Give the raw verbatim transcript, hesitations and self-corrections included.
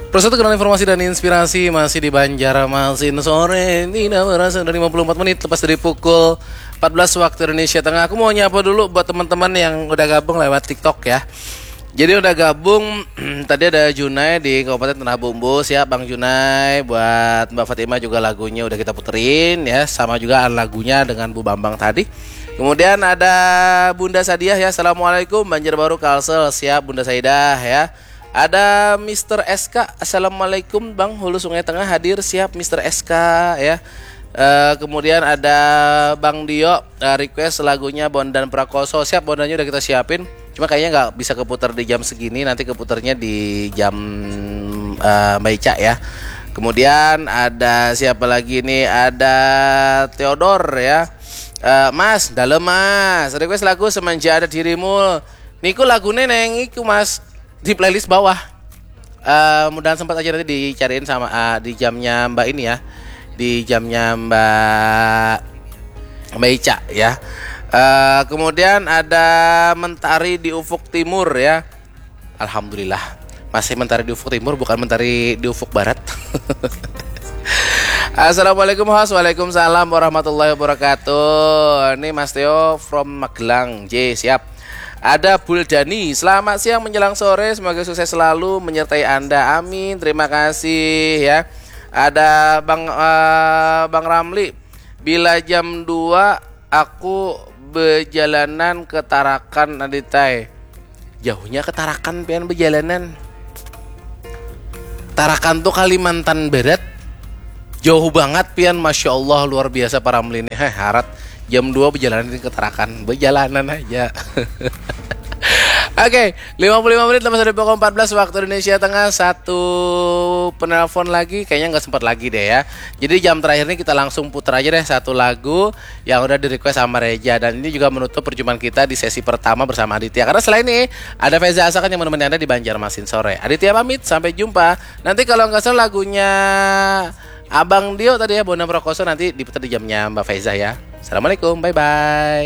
Proses kenal informasi dan inspirasi masih di Banjarmasin sore. Tidak berasa dari lima puluh empat menit lepas dari pukul empat belas waktu Indonesia Tengah. Aku mau nyapa dulu buat teman-teman yang udah gabung lewat TikTok ya. Jadi udah gabung tadi ada Junai di Kabupaten Tanah Bumbu. Siap Bang Junai. Buat Mbak Fatima juga lagunya udah kita puterin ya. Sama juga lagunya dengan Bu Bambang tadi. Kemudian ada Bunda Sadiah ya. Assalamualaikum Banjarbaru Kalsel. Siap Bunda Saidah ya. Ada mister S K. Assalamualaikum Bang, Hulu Sungai Tengah hadir. Siap mister S K ya. Uh, kemudian ada Bang Dio uh, request lagunya Bondan Prakoso. Siap, Bondannya udah kita siapin. Cuma kayaknya nggak bisa keputar di jam segini. Nanti keputarnya di jam uh, Mbak Ica ya. Kemudian ada siapa lagi nih? Ada Theodor ya. uh, Mas, dalem Mas, request lagu Semanja Ada Dirimu. Niku lagunya neng iku Mas, di playlist bawah. Uh, mudahan sempat aja nanti dicariin sama uh, di jamnya Mbak ini ya. Di jamnya Mbak Mbak Ica ya. Uh, kemudian ada Mentari di Ufuk Timur ya. Alhamdulillah masih Mentari di Ufuk Timur, bukan Mentari di Ufuk Barat. Assalamualaikum host. Waalaikumsalam warahmatullahi wabarakatuh. Ini Mas Theo from Magelang. J siap. Ada Buldani, selamat siang menjelang sore, semoga sukses selalu menyertai Anda, amin, terima kasih ya. Ada Bang uh, Bang Ramli, bila jam dua aku berjalanan ke Tarakan Aditai. Jauhnya ke Tarakan pian berjalanan. Tarakan tuh Kalimantan Barat. Jauh banget pian, Masya Allah, luar biasa para Ramli ini. Heh, harat jam dua berjalanan ke Tarakan, berjalanan aja. Oke, okay, lima puluh lima menit lepas dari pukul empat belas waktu Indonesia Tengah. Satu penelpon lagi, kayaknya nggak sempat lagi deh ya. Jadi jam terakhir ini kita langsung putar aja deh satu lagu yang udah di request sama Reja. Dan ini juga menutup perjumpaan kita di sesi pertama bersama Aditya. Karena selain ini ada Feza Asakan yang menemani Anda di Banjarmasin sore. Aditya pamit, sampai jumpa. Nanti kalau nggak salah lagunya Abang Dio tadi ya, Bondan Prakoso, nanti diputar di jamnya Mbak Feza ya. Assalamualaikum, bye bye.